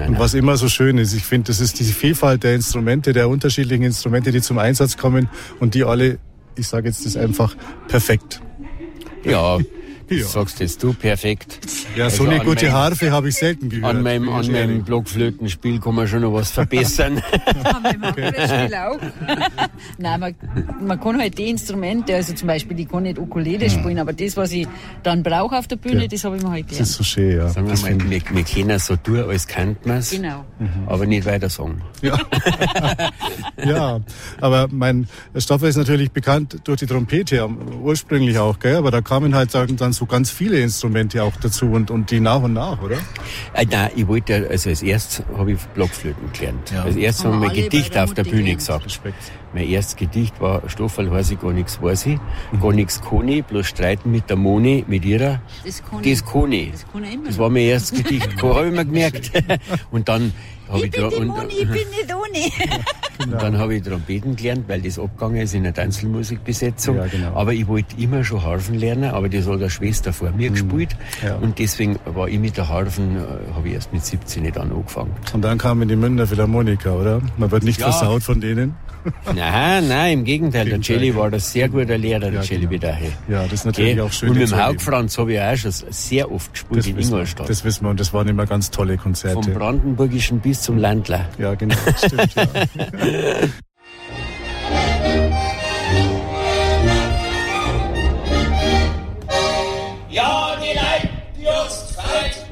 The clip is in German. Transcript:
Und was immer so schön ist, ich finde, das ist diese Vielfalt der Instrumente, der unterschiedlichen Instrumente, die zum Einsatz kommen und die alle, ich sage jetzt das einfach, perfekt. Ja. Sagst jetzt du, perfekt. Ja, so eine gute Harfe habe ich selten gehört. An meinem Blockflötenspiel kann man schon noch was verbessern. An meinem Harfenspiel auch. Nein, man kann halt die Instrumente, also zum Beispiel, ich kann nicht Ukulele spielen, aber das, was ich dann brauche auf der Bühne, das habe ich mir halt gern. Das ist so schön, ja. Sagen wir mal, wir können so tun, als könnten wir es, Genau. aber nicht weiter sagen. Ja. Ja, aber mein Stoffer ist natürlich bekannt durch die Trompete, ursprünglich auch, gell? Aber da kamen halt dann so ganz viele Instrumente auch dazu und die nach und nach, oder? Nein, ich wollte, also als erstes habe ich Blockflöten gelernt. Ja. Als erstes haben wir ein Gedicht auf der Bühne gesagt. Respekt. Mein erstes Gedicht war Stofferl heiß ich, gar nichts weiß ich, gar nichts kann ich, bloß streiten mit der Moni, mit ihrer. Das kann ich immer. Das war mein erstes Gedicht, habe ich mir gemerkt. Und dann habe ich bin die Moni, ich bin nicht ohne. Und dann habe ich Trompeten gelernt, weil das abgegangen ist in der Tanzmusikbesetzung. Ja, genau. Aber ich wollte immer schon Harfen lernen, aber das hat eine Schwester vor mir gespielt. Ja. Und deswegen war ich mit der Harfen, habe ich erst mit 17 dann angefangen. Und dann kamen die Münchner Philharmoniker, oder? Man wird nicht versaut von denen. Nein, im Gegenteil. Der Celli war das sehr guter Lehrer, der Celli Bidache. Ja, das ist natürlich auch schön. Und mit dem Haugfranz habe ich auch schon sehr oft gespielt in Ingolstadt. Das wissen wir und das waren immer ganz tolle Konzerte. Vom Brandenburgischen bis zum Landler. Ja, genau, stimmt, ja.